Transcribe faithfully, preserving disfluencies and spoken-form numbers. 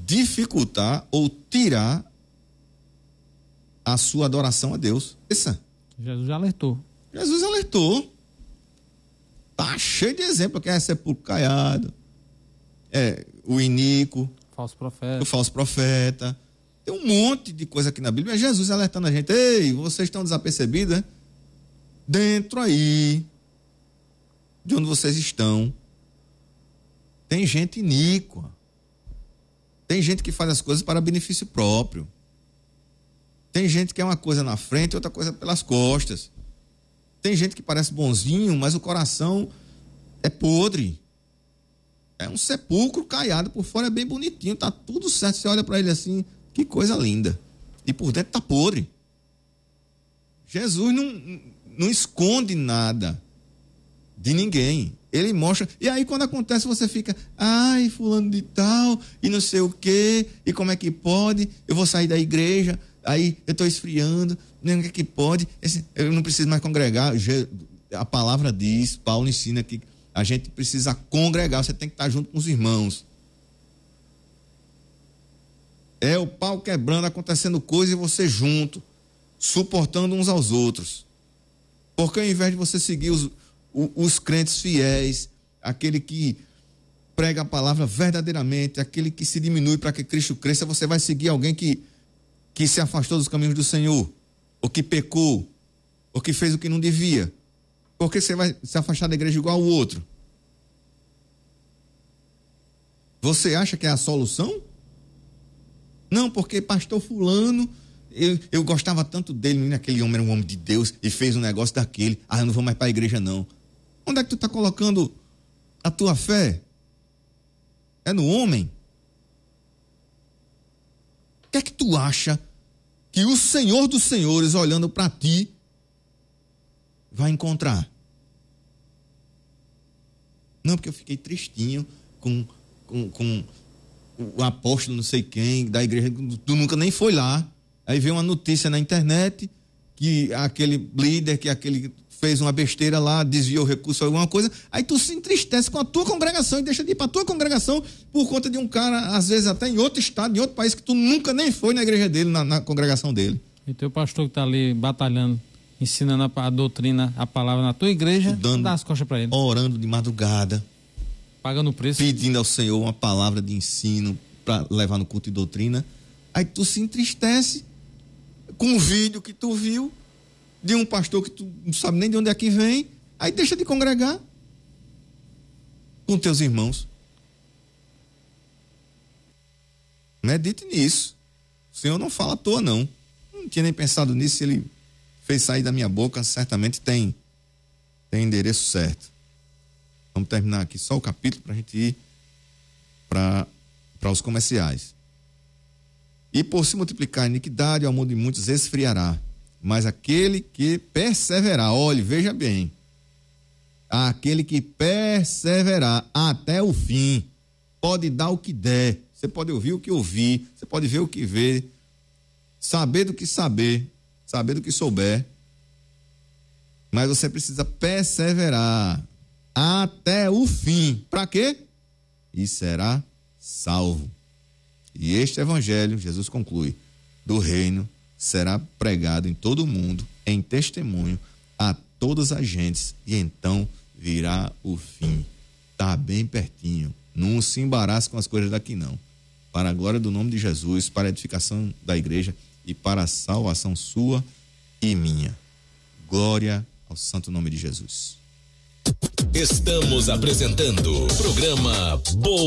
dificultar ou tirar a sua adoração a Deus. Essa. Jesus alertou. Jesus alertou. Tá cheio de exemplo, que é sepulcro caiado, é o iníquo, falso profeta. o falso profeta. Tem um monte de coisa aqui na Bíblia. É Jesus alertando a gente: ei, vocês estão desapercebidos, né? Dentro aí, de onde vocês estão, tem gente iníqua. Tem gente que faz as coisas para benefício próprio. Tem gente que é uma coisa na frente e outra coisa pelas costas. Tem gente que parece bonzinho, mas o coração é podre. É um sepulcro caiado, por fora é bem bonitinho, tá tudo certo. Você olha para ele assim, que coisa linda. E por dentro tá podre. Jesus não, não esconde nada de ninguém. Ele mostra. E aí quando acontece você fica, ai, fulano de tal, e não sei o quê, e como é que pode? Eu vou sair da igreja, aí eu tô esfriando, nem o que é que pode? Esse, eu não preciso mais congregar. A palavra diz, Paulo ensina que a gente precisa congregar, você tem que estar junto com os irmãos. É o pau quebrando, acontecendo coisa e você junto, suportando uns aos outros. Porque ao invés de você seguir os, os, os crentes fiéis, aquele que prega a palavra verdadeiramente, aquele que se diminui para que Cristo cresça, você vai seguir alguém que, que se afastou dos caminhos do Senhor, ou que pecou, ou que fez o que não devia. Porque você vai se afastar da igreja igual ao outro? Você acha que é a solução? Não, porque pastor fulano, eu, eu gostava tanto dele, aquele homem era um homem de Deus e fez um negócio daquele, ah, eu não vou mais para a igreja não. Onde é que tu está colocando a tua fé? É no homem? O que é que tu acha que o Senhor dos Senhores, olhando para ti, vai encontrar? Não, porque eu fiquei tristinho com, com, com o apóstolo não sei quem da igreja, tu nunca nem foi lá. Aí veio uma notícia na internet que aquele líder, que aquele fez uma besteira lá, desviou recurso, alguma coisa, aí tu se entristece com a tua congregação e deixa de ir para a tua congregação por conta de um cara, às vezes até em outro estado, em outro país, que tu nunca nem foi na igreja dele, na, na congregação dele. E teu pastor que tá ali batalhando, ensinando a, a doutrina, a palavra na tua igreja, Estudando, dá as costas para ele. Orando de madrugada, pagando o preço, pedindo ao Senhor uma palavra de ensino para levar no culto e doutrina. Aí tu se entristece com um vídeo que tu viu de um pastor que tu não sabe nem de onde é que vem, aí deixa de congregar com teus irmãos. Medite nisso. O Senhor não fala à toa, não. Não tinha nem pensado nisso. Se ele fez sair da minha boca, certamente tem tem endereço certo. Vamos terminar aqui só o capítulo para a gente ir para para os comerciais. E por se multiplicar a iniquidade, o amor de muitos esfriará. Mas aquele que perseverar, olhe, veja bem, aquele que perseverar até o fim, pode dar o que der, você pode ouvir o que ouvir, você pode ver o que ver, saber do que saber, saber do que souber, mas você precisa perseverar até o fim. Para quê? E será salvo. E este evangelho, Jesus conclui, do reino será pregado em todo o mundo, em testemunho a todas as gentes, e então virá o fim. Está bem pertinho. Não se embarace com as coisas daqui, não. Para a glória do nome de Jesus, para a edificação da igreja e para a salvação sua e minha. Glória ao santo nome de Jesus. Estamos apresentando o programa Boa